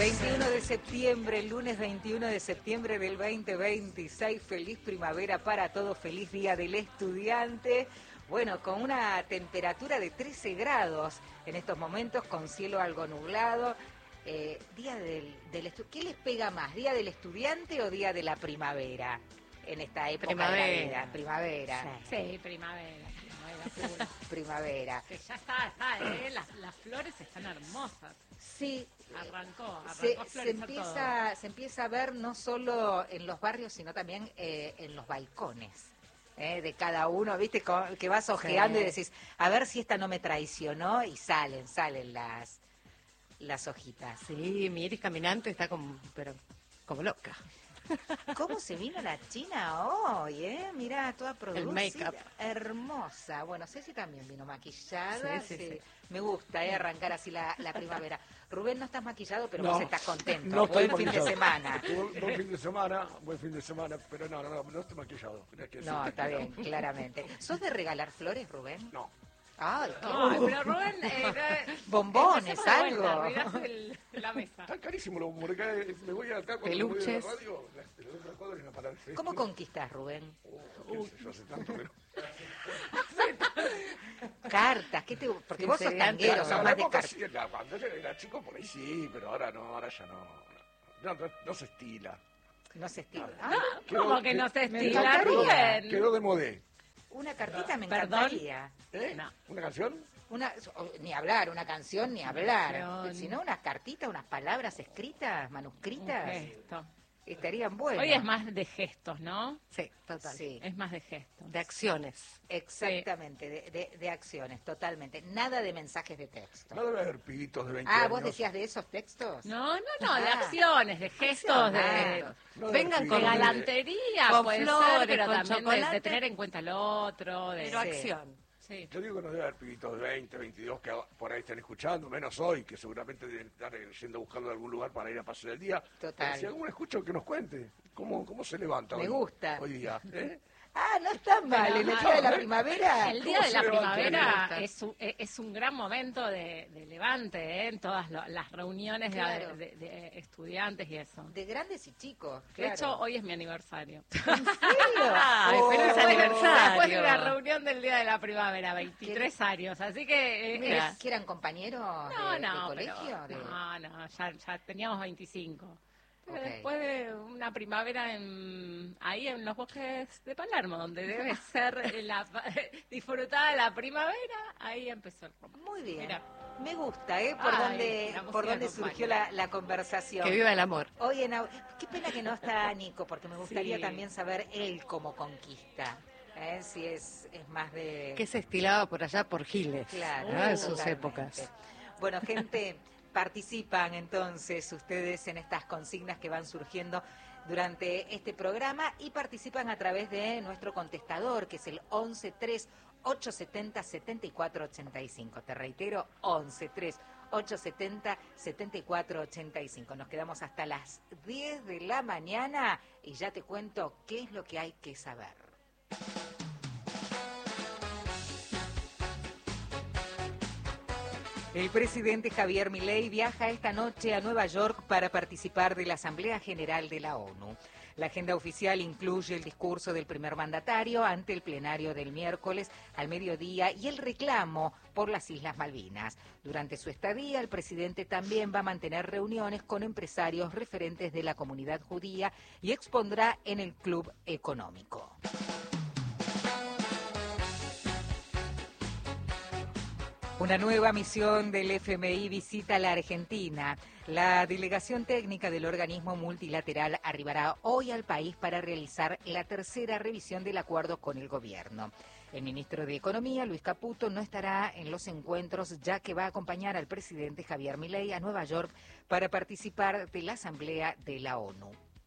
21 de septiembre, el lunes 21 de septiembre del 2026. Feliz primavera para todos, feliz Día del Estudiante. Bueno, con una temperatura de 13 grados en estos momentos, con cielo algo nublado. Día del ¿Qué les pega más, Día del Estudiante o Día de la Primavera? En esta época de la vida. Primavera. Sí, primavera. Primavera. Que ya está, las flores están hermosas. Sí. Arrancó se empieza a ver no solo en los barrios, sino también en los balcones de cada uno, ¿viste? Que vas ojeando y decís, a ver si esta no me traicionó, y salen las hojitas. Sí, mi Iris caminante está como loca. ¿Cómo se vino la China hoy, Mirá, toda producida. El make-up. Hermosa. Bueno, Ceci también vino maquillada. Sí. Me gusta, arrancar así la primavera. Rubén, no estás maquillado, pero No, vos estás contento. No estoy Buen fin de maquillado. semana. Buen fin de semana, pero no estoy maquillado. No, está bien, claramente. ¿Sos de regalar flores, Rubén? No. Ay, Ay, pero Rubén... bombones, algo. La mesa. Está carísimo los bombones. Me voy acá cuando me voy de la radio, te lo doy una cuadra y una palabra. ¿Cómo conquistás, Rubén? Qué sé yo, hace tanto que no. Cartas, porque vos sos tanguero, sos más de cartas. Cuando yo era chico por ahí sí, pero ahora ya no. No se estila. No se estila. ¿Cómo que no se me estila, encantaría. Rubén? Quedó de modé. Una cartita me Perdón. encantaría. No. ¿Una canción? Ni hablar, una canción, ni hablar. Canción. Sino unas cartitas, unas palabras escritas, manuscritas, Gesto. estarían buenas. Hoy es más de gestos, ¿no? Sí, total. Sí, Es más de gestos. De acciones. exactamente, de acciones, totalmente. Nada de mensajes de texto. No debe haber pibitos de 20 años. ¿Vos decías de esos textos? No, de acciones, de gestos, de No debe Vengan haber con de pibitos galantería, con puede flores, ser, pero con también chocolate. de tener en cuenta al otro. Pero Sí. acción. Sí. Yo digo que no debe haber pibitos de 20, 22 que por ahí estén escuchando, menos hoy, que seguramente deben estar yendo buscando algún lugar para ir a pasar el día. Total. Pero si alguno escucha, que nos cuente cómo se levanta Me hoy, gusta. hoy día. No está mal, en el día de la primavera. El día ¿Cómo de la se levanta? primavera es un gran momento de levante, en todas las reuniones Claro. de estudiantes y eso. De grandes y chicos, De claro. hecho, hoy es mi aniversario. ¿En serio? Ay, feliz Oh, aniversario. Después de una reunión del día de la primavera, 23 años. Así que... Mira. ¿Que eran compañeros de colegio? Pero, no, ya teníamos 25. Pero Ok. después de una primavera ahí en los bosques de Palermo, donde debe ser disfrutada la primavera, ahí empezó el romance. Muy bien. Mira. Me gusta, La por música dónde surgió acompaña. la conversación. Que viva el amor. Hoy qué pena que no está Nico, porque me gustaría Sí. también saber él cómo conquista. Si es más de... Que se estilaba por allá por Giles. Claro, En sus totalmente. épocas. Bueno, gente, participan entonces ustedes en estas consignas que van surgiendo durante este programa y participan a través de nuestro contestador, que es el 113870-7485. Te reitero, 113870-7485. Nos quedamos hasta las 10 de la mañana y ya te cuento qué es lo que hay que saber. El presidente Javier Milei viaja esta noche a Nueva York para participar de la Asamblea General de la ONU. La agenda oficial incluye el discurso del primer mandatario ante el plenario del miércoles al mediodía y el reclamo por las Islas Malvinas. Durante su estadía, el presidente también va a mantener reuniones con empresarios referentes de la comunidad judía y expondrá en el Club Económico. Una nueva misión del FMI visita la Argentina. La delegación técnica del organismo multilateral arribará hoy al país para realizar la tercera revisión del acuerdo con el gobierno. El ministro de Economía, Luis Caputo, no estará en los encuentros ya que va a acompañar al presidente Javier Milei a Nueva York para participar de la Asamblea de la ONU.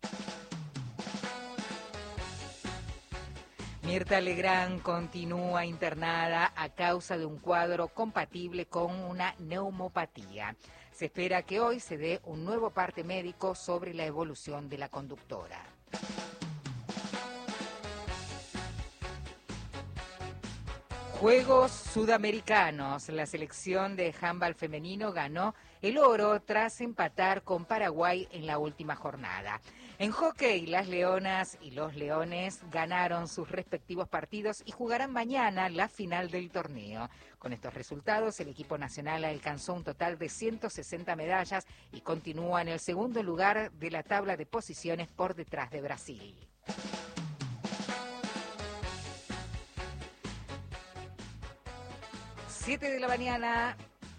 Mirta Legrand continúa internada a causa de un cuadro compatible con una neumopatía. Se espera que hoy se dé un nuevo parte médico sobre la evolución de la conductora. Juegos Sudamericanos. La selección de handball femenino ganó el oro tras empatar con Paraguay en la última jornada. En hockey, las Leonas y los Leones ganaron sus respectivos partidos y jugarán mañana la final del torneo. Con estos resultados, el equipo nacional alcanzó un total de 160 medallas y continúa en el segundo lugar de la tabla de posiciones por detrás de Brasil. 7 de la mañana,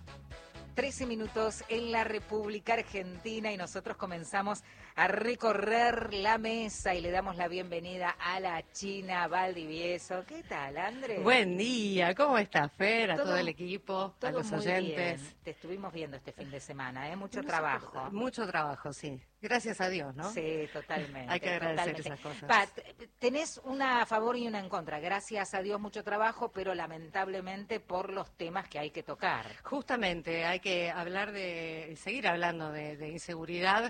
13 minutos en la República Argentina y nosotros comenzamos a recorrer la mesa y le damos la bienvenida a la China Valdivieso. ¿Qué tal, Andrés? Buen día, ¿cómo estás, Fer? A todo el equipo, a los muy oyentes. Bien. Te estuvimos viendo este fin de semana, mucho trabajo. Mucho trabajo, sí. Gracias a Dios, ¿no? Sí, totalmente. Hay que agradecer totalmente. esas cosas. Tenés una a favor y una en contra. Gracias a Dios mucho trabajo, pero lamentablemente por los temas que hay que tocar. Justamente, hay que seguir hablando de inseguridad.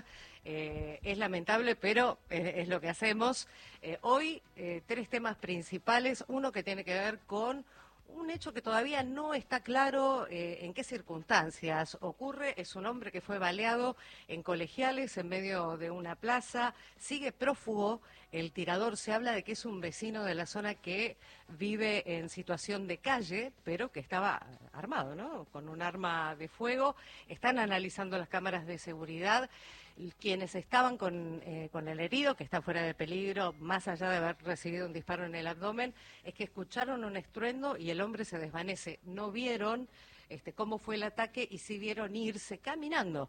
Es lamentable, pero es lo que hacemos. Hoy, 3 temas principales. Uno que tiene que ver con un hecho que todavía no está claro en qué circunstancias ocurre. Es un hombre que fue baleado en Colegiales, en medio de una plaza. Sigue prófugo. El tirador, se habla de que es un vecino de la zona que vive en situación de calle, pero que estaba armado, ¿no? Con un arma de fuego. Están analizando las cámaras de seguridad. Quienes estaban con el herido, que está fuera de peligro, más allá de haber recibido un disparo en el abdomen, es que escucharon un estruendo y el hombre se desvanece. No vieron cómo fue el ataque y sí vieron irse caminando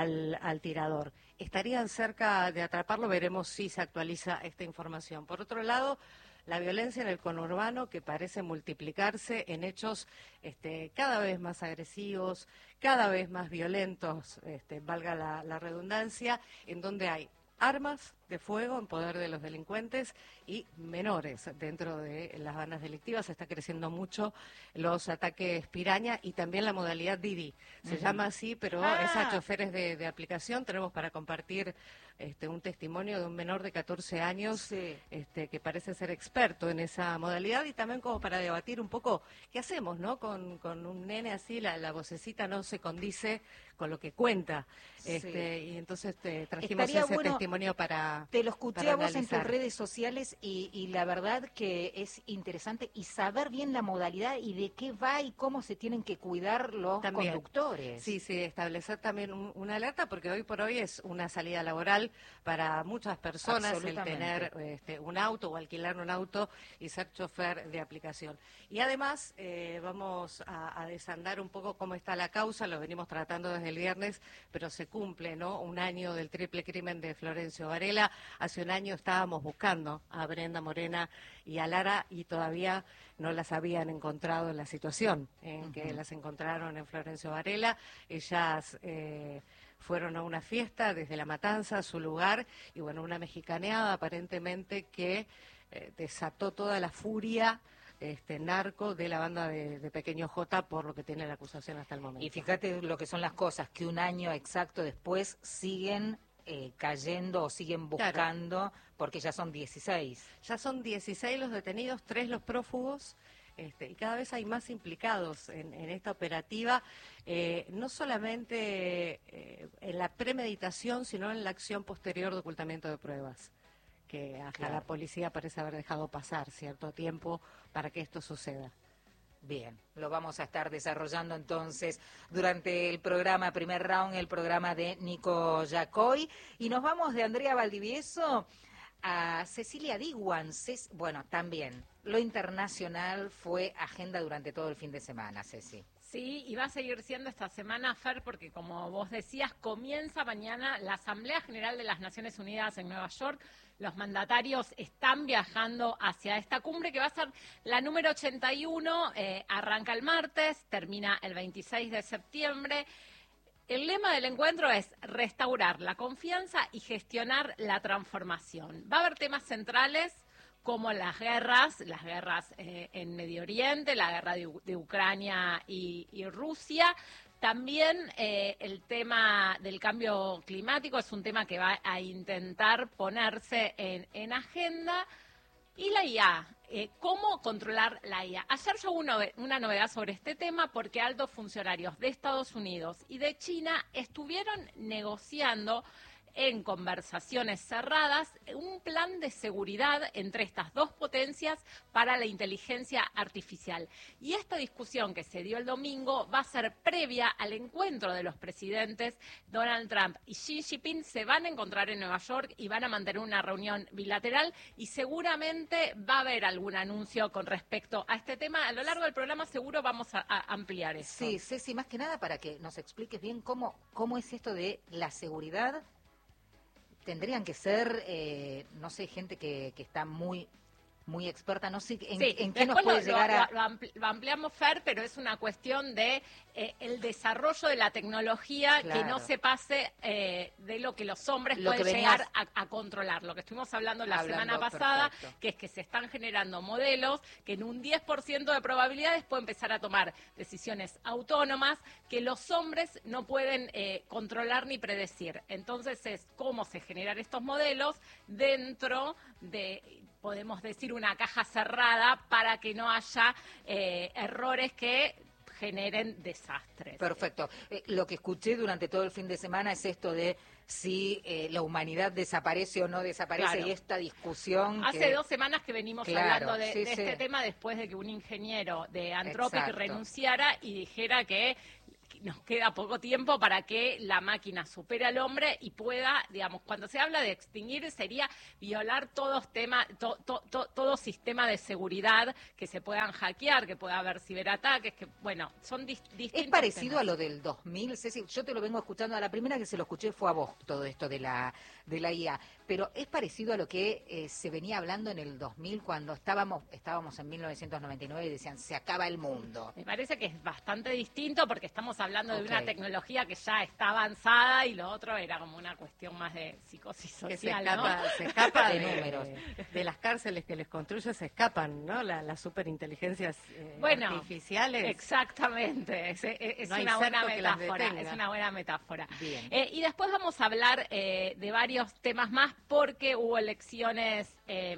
al tirador. Estarían cerca de atraparlo, veremos si se actualiza esta información. Por otro lado, la violencia en el conurbano, que parece multiplicarse en hechos cada vez más agresivos, cada vez más violentos, valga la redundancia, en donde hay armas de fuego en poder de los delincuentes y menores dentro de las bandas delictivas. Está creciendo mucho los ataques piraña y también la modalidad Didi. Se llama así, pero es a choferes de aplicación. Tenemos para compartir un testimonio de un menor de 14 años Sí. Que parece ser experto en esa modalidad y también como para debatir un poco qué hacemos, ¿no? Con un nene así, la vocecita no se condice con lo que cuenta. Sí. Y entonces trajimos Estaría ese bueno, testimonio para te lo escuché para a vos en tus analizar. redes sociales y la verdad que es interesante y saber bien la modalidad y de qué va y cómo se tienen que cuidar los También. conductores. Sí, establecer también una alerta, porque hoy por hoy es una salida laboral para muchas personas el Absolutamente. tener un auto o alquilar un auto y ser chofer de aplicación. Y además vamos a desandar un poco cómo está la causa, lo venimos tratando desde el viernes, pero se cumple, ¿no? Un año del triple crimen de Florencio Varela. Hace un año estábamos buscando a Brenda Morena y a Lara y todavía no las habían encontrado en la situación en que las encontraron en Florencio Varela. Ellas fueron a una fiesta desde La Matanza, a su lugar, y bueno, una mexicaneada aparentemente que desató toda la furia narco de la banda de Pequeño J, por lo que tiene la acusación hasta el momento. Y fíjate lo que son las cosas, que un año exacto después siguen cayendo o siguen buscando, porque ya son 16. Ya son 16 los detenidos, 3 los prófugos, y cada vez hay más implicados en esta operativa, no solamente en la premeditación, sino en la acción posterior de ocultamiento de pruebas, que hasta Claro. la policía parece haber dejado pasar cierto tiempo para que esto suceda. Bien, lo vamos a estar desarrollando entonces durante el programa, primer round, el programa de Nico Yacoy. Y nos vamos de Andrea Valdivieso a Cecilia Diguan. Bueno, también, lo internacional fue agenda durante todo el fin de semana, Ceci. Sí, y va a seguir siendo esta semana, Fer, porque como vos decías, comienza mañana la Asamblea General de las Naciones Unidas en Nueva York. Los mandatarios están viajando hacia esta cumbre que va a ser la número 81, arranca el martes, termina el 26 de septiembre. El lema del encuentro es restaurar la confianza y gestionar la transformación. Va a haber temas centrales como las guerras en Medio Oriente, la guerra de Ucrania y Rusia. También el tema del cambio climático es un tema que va a intentar ponerse en agenda, Y la IA, ¿cómo controlar la IA? Ayer yo hubo una novedad sobre este tema porque altos funcionarios de Estados Unidos y de China estuvieron negociando en conversaciones cerradas un plan de seguridad entre estas dos potencias para la inteligencia artificial. Y esta discusión que se dio el domingo va a ser previa al encuentro de los presidentes Donald Trump y Xi Jinping. Se van a encontrar en Nueva York y van a mantener una reunión bilateral y seguramente va a haber algún anuncio con respecto a este tema. A lo largo del programa seguro vamos a ampliar esto. Sí, Ceci, más que nada para que nos expliques bien cómo es esto de la seguridad. Tendrían que ser, no sé, gente que está muy experta, no sé en qué nos puede llegar a... Lo ampliamos, Fer, pero es una cuestión de el desarrollo de la tecnología, claro, que no se pase de lo que los hombres pueden llegar a controlar. Lo que estuvimos hablando la semana pasada, perfecto, que es que se están generando modelos que en un 10% de probabilidades pueden empezar a tomar decisiones autónomas que los hombres no pueden controlar ni predecir. Entonces es cómo se generan estos modelos dentro de, podemos decir, una caja cerrada para que no haya errores que generen desastres. Perfecto. Lo que escuché durante todo el fin de semana es esto de si la humanidad desaparece o no desaparece, claro, y esta discusión. Hace 2 semanas que venimos, claro, hablando de este tema después de que un ingeniero de Anthropic, exacto, renunciara y dijera que nos queda poco tiempo para que la máquina supere al hombre y pueda, digamos, cuando se habla de extinguir, sería violar todo sistema de seguridad que se puedan hackear, que pueda haber ciberataques, que, bueno, son distintos. ¿Es parecido temas a lo del 2000, Ceci? Yo te lo vengo escuchando, a la primera que se lo escuché fue a vos, todo esto de la IA, pero ¿es parecido a lo que se venía hablando en el 2000 cuando estábamos en 1999 y decían, se acaba el mundo? Me parece que es bastante distinto porque estamos hablando de una tecnología que ya está avanzada y lo otro era como una cuestión más de psicosis social, se escapa de números. De las cárceles que les construye se escapan, ¿no? Las superinteligencias artificiales. Exactamente, es una buena metáfora. Es una buena metáfora. Y después vamos a hablar de varios temas más porque hubo elecciones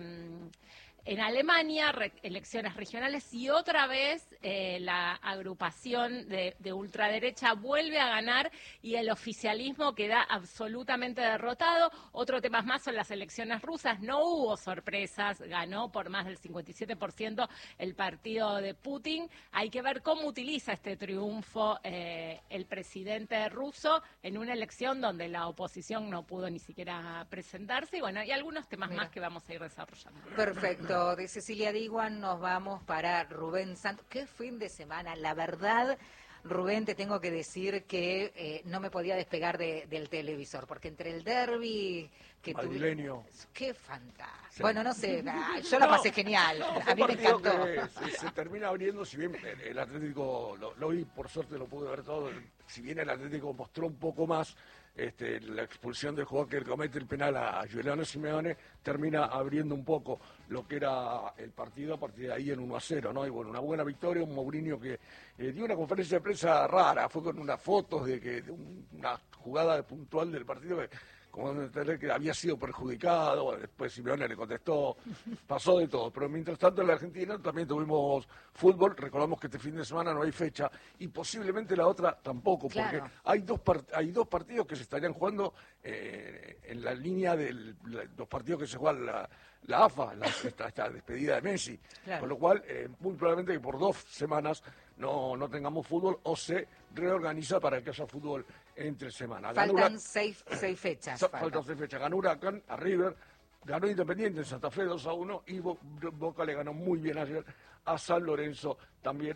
en Alemania, elecciones regionales, y otra vez la agrupación de ultraderecha vuelve a ganar y el oficialismo queda absolutamente derrotado. Otro tema más son las elecciones rusas. No hubo sorpresas, ganó por más del 57% el partido de Putin. Hay que ver cómo utiliza este triunfo el presidente ruso en una elección donde la oposición no pudo ni siquiera presentarse. Y bueno, y algunos temas más que vamos a ir desarrollando. Perfecto. De Cecilia Diguan nos vamos para Rubén Santos. ¡Qué fin de semana! La verdad, Rubén, te tengo que decir que no me podía despegar del televisor, porque entre el derbi que madrileño. ¡Qué fantástico! Sí. Bueno, no sé, yo la pasé genial. A mí me encantó. Se termina abriendo, si bien el Atlético, lo vi, por suerte lo pude ver todo, si bien el Atlético mostró un poco más, la expulsión del jugador que comete el penal a Giuliano Simeone termina abriendo un poco lo que era el partido a partir de ahí en 1-0, ¿no? Y bueno, una buena victoria, un Mourinho que dio una conferencia de prensa rara, fue con unas fotos de una jugada puntual del partido que había sido perjudicado. Bueno, después Simeone le contestó, pasó de todo, pero mientras tanto en la Argentina también tuvimos fútbol. Recordamos que este fin de semana no hay fecha y posiblemente la otra tampoco, claro, porque hay dos partidos que se estarían jugando en la línea de los partidos que se juegan la AFA, esta despedida de Messi, claro, con lo cual muy probablemente que por 2 semanas no tengamos fútbol o se reorganiza para que haya fútbol entre semana. Faltan 6 fechas. Faltan 6 fechas. Ganó Huracán a River, ganó Independiente en Santa Fe 2-1 y Boca le ganó muy bien ayer a San Lorenzo también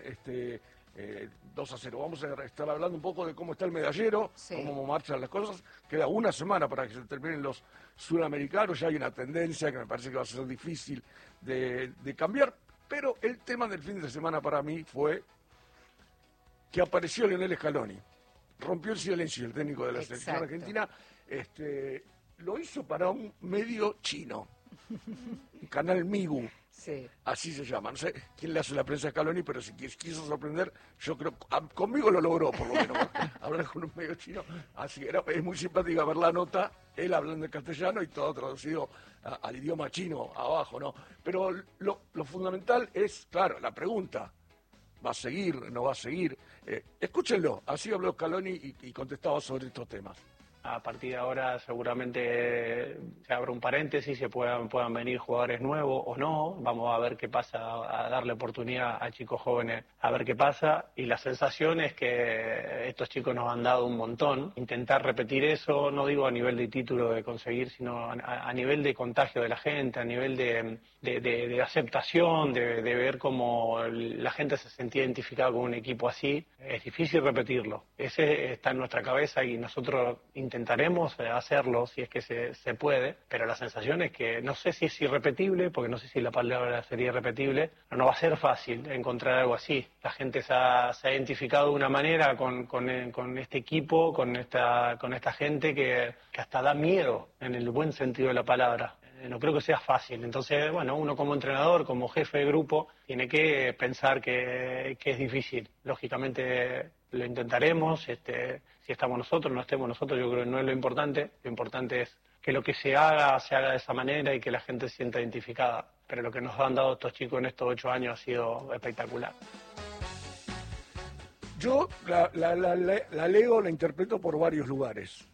2-0. Vamos a estar hablando un poco de cómo está el medallero, sí, cómo marchan las cosas. Queda una semana para que se terminen los sudamericanos. Ya hay una tendencia que me parece que va a ser difícil de cambiar, pero el tema del fin de semana para mí fue que apareció Lionel Scaloni. Rompió el silencio el técnico de la selección argentina. Lo hizo para un medio chino, Canal Migu. Sí. Así se llama. No sé quién le hace la prensa a Scaloni, pero si quiso sorprender, yo creo, conmigo lo logró por lo menos, hablar con un medio chino. Así que es muy simpática ver la nota, él hablando en castellano y todo traducido al idioma chino abajo, ¿no? Pero lo fundamental es, claro, la pregunta. ¿Va a seguir? ¿No va a seguir? Escúchenlo, así habló Scaloni y contestaba sobre estos temas. A partir de ahora seguramente se abre un paréntesis, se puedan venir jugadores nuevos o no. Vamos a ver qué pasa, a darle oportunidad a chicos jóvenes a ver qué pasa. Y la sensación es que estos chicos nos han dado un montón. Intentar repetir eso, no digo a nivel de título de conseguir, sino a nivel de contagio de la gente, a nivel de aceptación, de ver cómo la gente se sentía identificada con un equipo así. Es difícil repetirlo. Ese está en nuestra cabeza y nosotros intentaremos hacerlo si es que se puede, pero la sensación es que no sé si es irrepetible, porque no sé si la palabra sería irrepetible, pero no va a ser fácil encontrar algo así. La gente se ha identificado de una manera con este equipo, con esta gente que hasta da miedo en el buen sentido de la palabra. No creo que sea fácil. Entonces, bueno, uno como entrenador, como jefe de grupo, tiene que pensar que es difícil. Lógicamente lo intentaremos, si estamos nosotros, no estemos nosotros, yo creo que no es lo importante es que lo que se haga de esa manera y que la gente se sienta identificada. Pero lo que nos han dado estos chicos en estos 8 años ha sido espectacular. Yo la leo, la interpreto por varios lugares.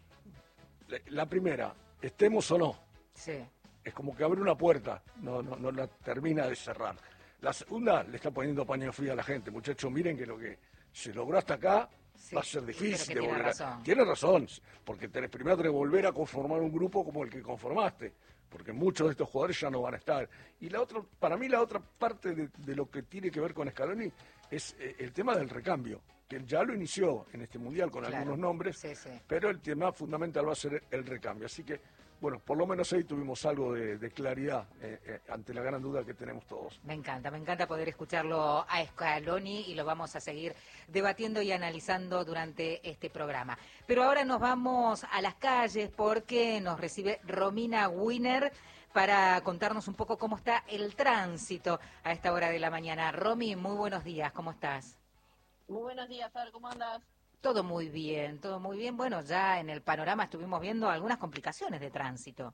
La primera, estemos o no. Sí. Es como que abre una puerta, no la termina de cerrar. La segunda, le está poniendo paño frío a la gente. Muchachos, miren que lo que se logró hasta acá va a ser difícil de volver. Tiene razón, porque primero tenés que volver a conformar un grupo como el que conformaste, porque muchos de estos jugadores ya no van a estar. Y para mí la otra parte de lo que tiene que ver con Scaloni es el tema del recambio, que él ya lo inició en este Mundial con algunos nombres, pero el tema fundamental va a ser el recambio. Así que, bueno, por lo menos ahí tuvimos algo de claridad ante la gran duda que tenemos todos. Me encanta poder escucharlo a Scaloni y lo vamos a seguir debatiendo y analizando durante este programa. Pero ahora nos vamos a las calles porque nos recibe Romina Winer para contarnos un poco cómo está el tránsito a esta hora de la mañana. Romy, muy buenos días, ¿cómo estás? Muy buenos días, Fer, ¿cómo andas? Todo muy bien, todo muy bien. Bueno, ya en el panorama estuvimos viendo algunas complicaciones de tránsito.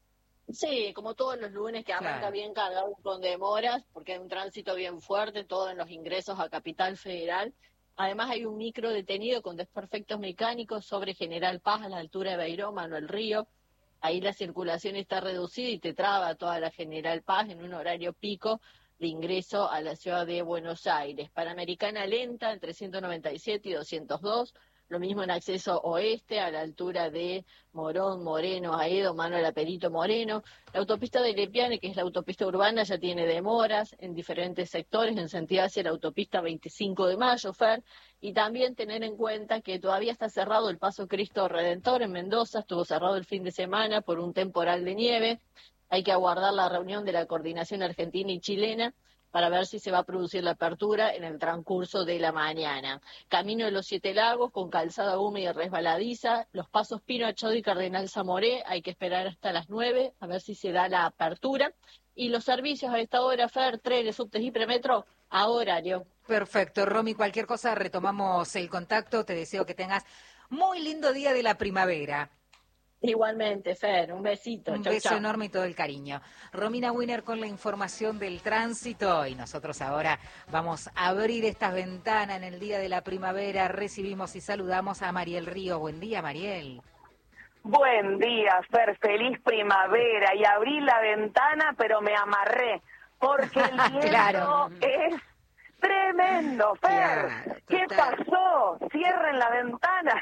Sí, como todos los lunes que arranca bien cargado con demoras, porque hay un tránsito bien fuerte, todo en los ingresos a Capital Federal. Además hay un micro detenido con desperfectos mecánicos sobre General Paz a la altura de Beiró, Manuel Río. Ahí la circulación está reducida y te traba toda la General Paz en un horario pico de ingreso a la ciudad de Buenos Aires. Panamericana lenta entre 197 y 202, lo mismo en acceso oeste a la altura de Morón, Moreno, Aedo, Manuel Aperito, Moreno. La autopista de Lepiane, que es la autopista urbana, ya tiene demoras en diferentes sectores en sentido hacia la autopista 25 de Mayo, Fer, y también tener en cuenta que todavía está cerrado el Paso Cristo Redentor en Mendoza, estuvo cerrado el fin de semana por un temporal de nieve. Hay que aguardar la reunión de la coordinación argentina y chilena para ver si se va a producir la apertura en el transcurso de la mañana. Camino de los Siete Lagos con calzada húmeda y resbaladiza, los pasos Pino Achado y Cardenal Zamoré, hay que esperar hasta las 9 a ver si se da la apertura. Y los servicios a esta hora, Fer, trenes, subtes y premetro, a horario. Perfecto, Romy, cualquier cosa retomamos el contacto, te deseo que tengas muy lindo día de la primavera. Igualmente, Fer, un besito. Un beso enorme y todo el cariño. Romina Winer con la información del tránsito y nosotros ahora vamos a abrir estas ventanas en el día de la primavera. Recibimos y saludamos a Mariel Río. Buen día, Mariel. Buen día, Fer, feliz primavera. Y abrí la ventana, pero me amarré, porque el viento es tremendo, Fer. ¿Qué pasó? Cierren la ventana.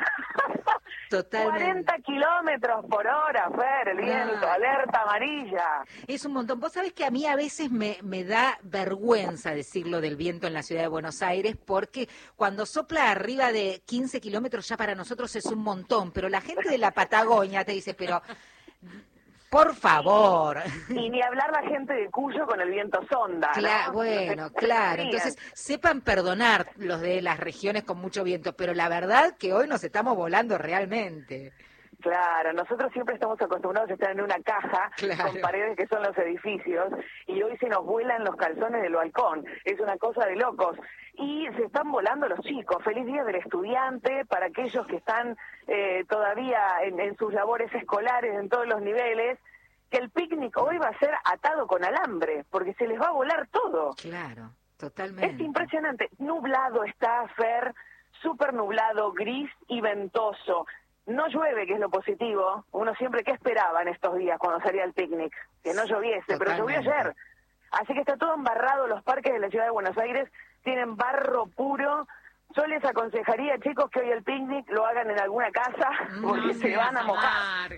Totalmente. 40 kilómetros por hora, Fer, el viento, alerta amarilla. Es un montón. Vos sabés que a mí a veces me da vergüenza decirlo del viento en la ciudad de Buenos Aires, porque cuando sopla arriba de 15 kilómetros ya para nosotros es un montón, pero la gente de la Patagonia te dice, pero por favor. Y ni hablar la gente de Cuyo con el viento sonda, ¿no? Bueno, claro. Entonces, sepan perdonar los de las regiones con mucho viento, pero la verdad que hoy nos estamos volando realmente. Claro, nosotros siempre estamos acostumbrados a estar en una caja con paredes que son los edificios y hoy se nos vuelan los calzones del balcón. Es una cosa de locos. Y se están volando los chicos. Feliz Día del Estudiante para aquellos que están todavía en sus labores escolares en todos los niveles. Que el picnic hoy va a ser atado con alambre porque se les va a volar todo. Claro, totalmente. Es impresionante. Nublado está, Fer, súper nublado, gris y ventoso. No llueve, que es lo positivo. Uno siempre, ¿qué esperaba en estos días cuando salía al picnic? Que no lloviese, pero llovió ayer. Así que está todo embarrado. Los parques de la ciudad de Buenos Aires tienen barro puro. Yo les aconsejaría, chicos, que hoy el picnic lo hagan en alguna casa porque se van a mojar.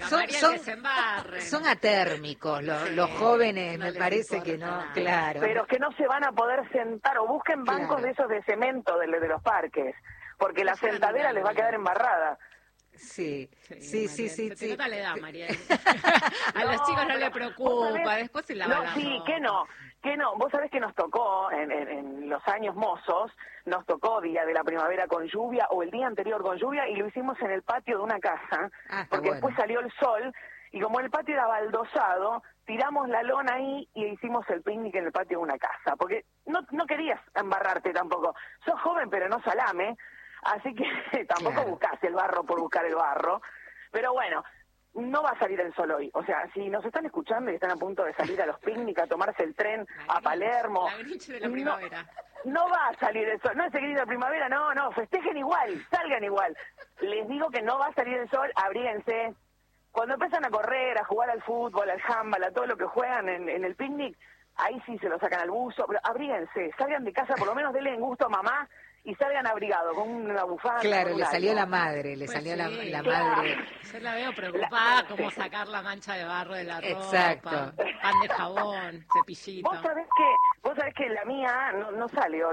Son atérmicos los jóvenes, me parece que no, claro. Pero que no se van a poder sentar o busquen bancos de esos de cemento de los parques, porque la sentadera les va a quedar embarrada. Sí. Se te nota la edad, Mariel. A los chicos no le preocupa, después se lava la ropa. Que no. Vos sabés que nos tocó en los años mozos, nos tocó día de la primavera con lluvia o el día anterior con lluvia y lo hicimos en el patio de una casa, porque después salió el sol y como el patio era baldosado, tiramos la lona ahí y hicimos el picnic en el patio de una casa, porque no querías embarrarte tampoco. Sos joven pero no salame. Así que tampoco buscás el barro por buscar el barro. Pero bueno, no va a salir el sol hoy. O sea, si nos están escuchando y están a punto de salir a los picnics, a tomarse el tren a Palermo... La Grinch de la primavera. No va a salir el sol. No es el Grinch de la primavera, no. Festejen igual, salgan igual. Les digo que no va a salir el sol, abríguense. Cuando empiezan a correr, a jugar al fútbol, al handball, a todo lo que juegan en el picnic, ahí sí se lo sacan al buzo. Pero abríguense, salgan de casa, por lo menos denle en gusto a mamá y salgan abrigados con una bufanda. Claro, le salió la madre, la madre. Yo la veo preocupada cómo sacar la mancha de barro de la ropa. Exacto. Pan de jabón, cepillito. Vos sabés que la mía no sale hoy.